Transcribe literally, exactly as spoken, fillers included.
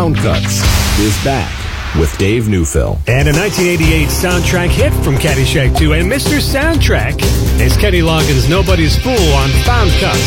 Found Cuts is back with Dave Neufeld. And a nineteen eighty-eight soundtrack hit from Caddyshack two and Mister Soundtrack is Kenny Loggins' Nobody's Fool on Found Cuts.